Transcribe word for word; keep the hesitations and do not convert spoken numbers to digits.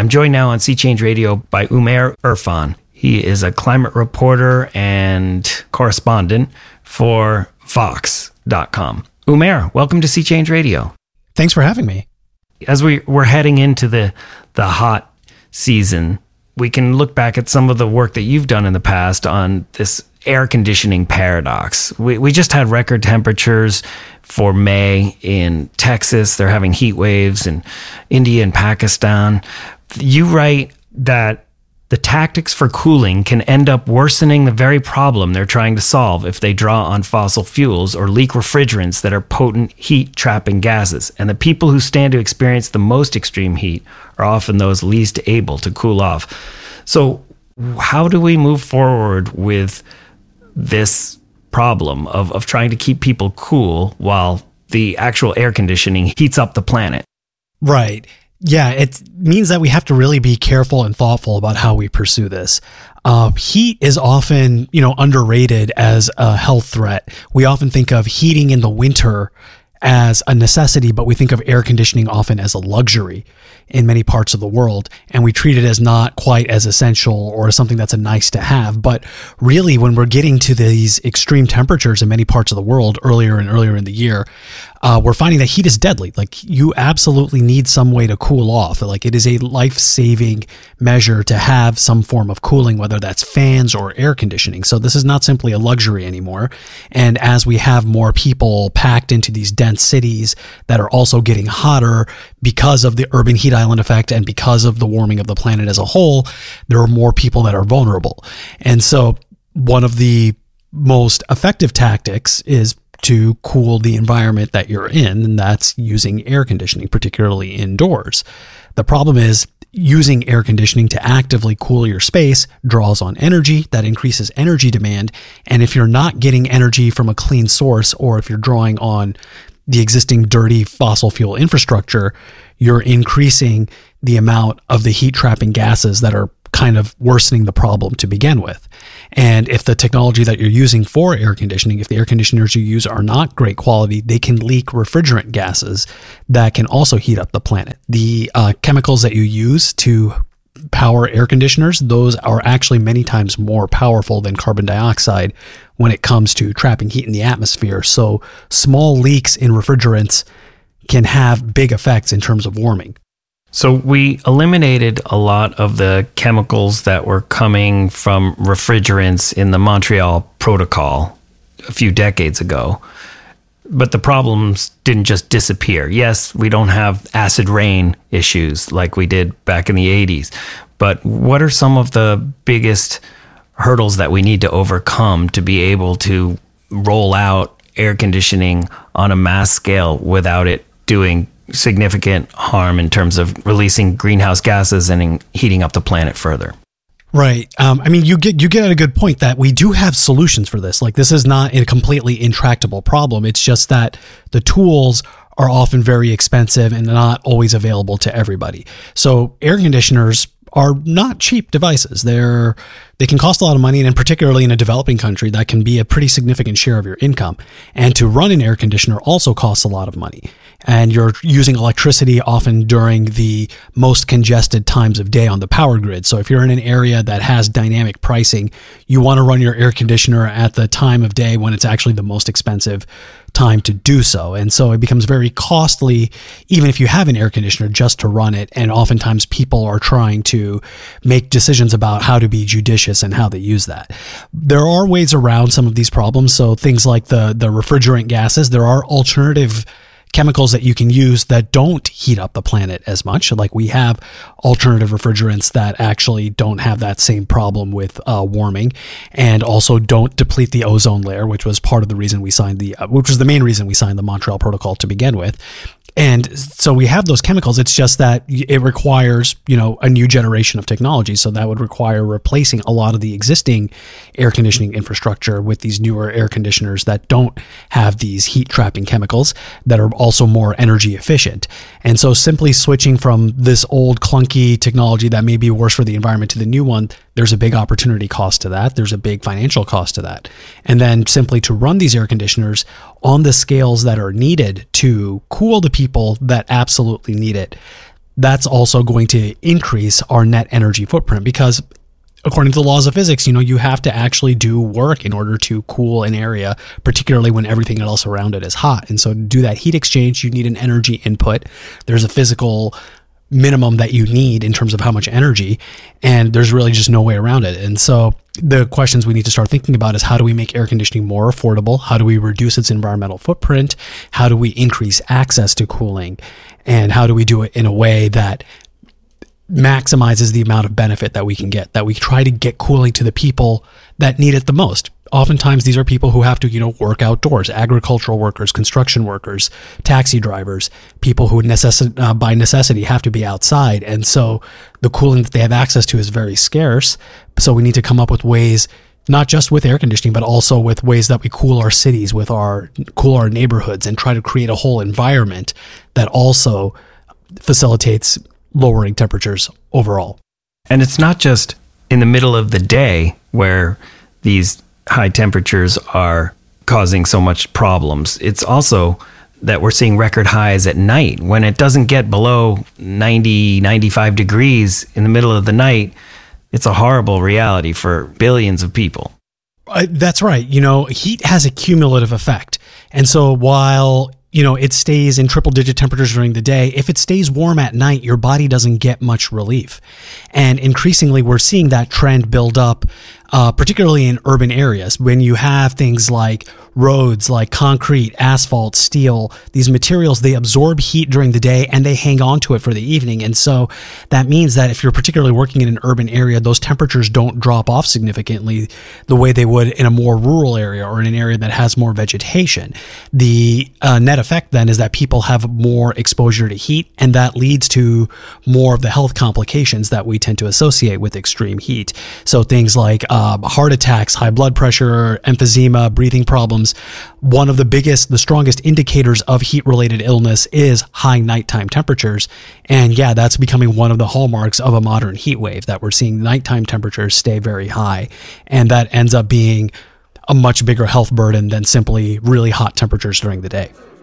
I'm joined now on Sea Change Radio by Umair Irfan. He is a climate reporter and correspondent for Vox dot com. Umair, welcome to Sea Change Radio. Thanks for having me. As we, we're heading into the, the hot season, we can look back at some of the work that you've done in the past on this air conditioning paradox. We, we just had record temperatures for May in Texas. They're having heat waves in India and Pakistan. You write that the tactics for cooling can end up worsening the very problem they're trying to solve if they draw on fossil fuels or leak refrigerants that are potent heat-trapping gases. And the people who stand to experience the most extreme heat are often those least able to cool off. So how do we move forward with this problem of, of trying to keep people cool while the actual air conditioning heats up the planet? Right. Yeah, it means that we have to really be careful and thoughtful about how we pursue this. Uh, heat is often, you know, underrated as a health threat. We often think of heating in the winter as a necessity, but we think of air conditioning often as a luxury in many parts of the world, and we treat it as not quite as essential or something that's a nice to have. But really, when we're getting to these extreme temperatures in many parts of the world earlier and earlier in the year, uh, we're finding that heat is deadly. Like, you absolutely need some way to cool off. Like, it is a life-saving measure to have some form of cooling, whether that's fans or air conditioning. So this is not simply a luxury anymore. And as we have more people packed into these dense cities that are also getting hotter because of the urban heat island effect and because of the warming of the planet as a whole, there are more people that are vulnerable. And so one of the most effective tactics is to cool the environment that you're in, and that's using air conditioning, particularly indoors. The problem is using air conditioning to actively cool your space draws on energy. That increases energy demand. And if you're not getting energy from a clean source, or if you're drawing on the existing dirty fossil fuel infrastructure, you're increasing the amount of the heat trapping gases that are kind of worsening the problem to begin with. And if the technology that you're using for air conditioning, if the air conditioners you use are not great quality, they can leak refrigerant gases that can also heat up the planet. The uh, chemicals that you use to power air conditioners, those are actually many times more powerful than carbon dioxide when it comes to trapping heat in the atmosphere. So small leaks in refrigerants can have big effects in terms of warming. So we eliminated a lot of the chemicals that were coming from refrigerants in the Montreal Protocol a few decades ago. But the problems didn't just disappear. Yes, we don't have acid rain issues like we did back in the eighties. But what are some of the biggest hurdles that we need to overcome to be able to roll out air conditioning on a mass scale without it doing significant harm in terms of releasing greenhouse gases and heating up the planet further? Right. Um, I mean, you get you get at a good point that we do have solutions for this. Like, this is not a completely intractable problem. It's just that the tools are often very expensive and not always available to everybody. So air conditioners are not cheap devices. They're they can cost a lot of money, and particularly in a developing country, that can be a pretty significant share of your income. And to run an air conditioner also costs a lot of money. And you're using electricity often during the most congested times of day on the power grid. So if you're in an area that has dynamic pricing, you want to run your air conditioner at the time of day when it's actually the most expensive time to do so. And so it becomes very costly, even if you have an air conditioner, just to run it. And oftentimes people are trying to make decisions about how to be judicious and how they use that. There are ways around some of these problems. So things like the, the refrigerant gases, there are alternative chemicals that you can use that don't heat up the planet as much. Like, we have alternative refrigerants that actually don't have that same problem with uh, warming, and also don't deplete the ozone layer, which was part of the reason we signed the, uh, which was the main reason we signed the Montreal Protocol to begin with. And so we have those chemicals. It's just that it requires, you know, a new generation of technology. So that would require replacing a lot of the existing air conditioning infrastructure with these newer air conditioners that don't have these heat trapping chemicals that are also more energy efficient. And so simply switching from this old clunky technology that may be worse for the environment to the new one, there's a big opportunity cost to that. There's a big financial cost to that. And then simply to run these air conditioners on the scales that are needed to cool the people that absolutely need it, that's also going to increase our net energy footprint, because according to the laws of physics, you know, you have to actually do work in order to cool an area, particularly when everything else around it is hot. And so to do that heat exchange, you need an energy input. There's a physical minimum that you need in terms of how much energy, and there's really just no way around it. And so the questions we need to start thinking about is, how do we make air conditioning more affordable? How do we reduce its environmental footprint? How do we increase access to cooling? And how do we do it in a way that maximizes the amount of benefit that we can get, that we try to get cooling to the people that need it the most? Oftentimes, these are people who have to, you know, work outdoors, agricultural workers, construction workers, taxi drivers, people who necessi- uh, by necessity have to be outside. And so the cooling that they have access to is very scarce. So we need to come up with ways, not just with air conditioning, but also with ways that we cool our cities, with our cool our neighborhoods, and try to create a whole environment that also facilitates lowering temperatures overall. And it's not just in the middle of the day where these high temperatures are causing so much problems. It's also that we're seeing record highs at night. When it doesn't get below ninety, ninety-five degrees in the middle of the night, it's a horrible reality for billions of people. Uh, that's right. You know, heat has a cumulative effect. And so while, you know, it stays in triple digit temperatures during the day, if it stays warm at night, your body doesn't get much relief. And increasingly, we're seeing that trend build up, uh, particularly in urban areas, when you have things like roads, like concrete, asphalt, steel. These materials, they absorb heat during the day and they hang on to it for the evening. And so that means that if you're particularly working in an urban area, those temperatures don't drop off significantly the way they would in a more rural area or in an area that has more vegetation. The uh, net effect then is that people have more exposure to heat, and that leads to more of the health complications that we tend to associate with extreme heat. So things like uh, heart attacks, high blood pressure, emphysema, breathing problems. One of the biggest, the strongest indicators of heat-related illness is high nighttime temperatures. And yeah, that's becoming one of the hallmarks of a modern heat wave, that we're seeing nighttime temperatures stay very high. And that ends up being a much bigger health burden than simply really hot temperatures during the day.